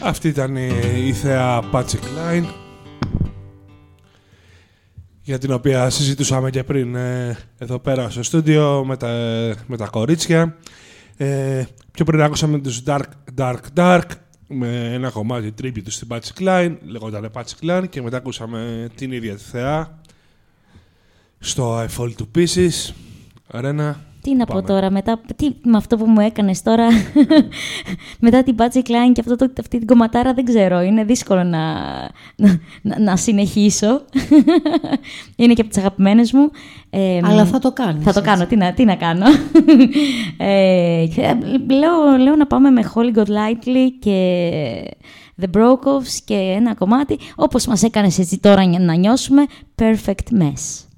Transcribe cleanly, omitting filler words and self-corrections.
Αυτή ήταν η θέα Patsy Cline, για την οποία συζητούσαμε και πριν εδώ πέρα στο στούντιο με τα κορίτσια. Πιο πριν άκουσαμε τους Dark με ένα κομμάτι tribute στην Patsy Cline, λεγόταν Patsy Cline, και μετά ακούσαμε την ίδια τη θεά στο I Fall to Pieces. Ρένα, τι να πω τώρα, με αυτό που μου έκανες τώρα, μετά την Patsy Cline και αυτή την κομματάρα, δεν ξέρω, είναι δύσκολο να συνεχίσω. Είναι και από τις αγαπημένες μου. Αλλά θα το κάνεις. Θα το κάνω, τι να κάνω. Λέω να πάμε με Holly Golightly και The Broke Offs και ένα κομμάτι, όπως μας έκανες έτσι τώρα να νιώσουμε, Perfect Mess.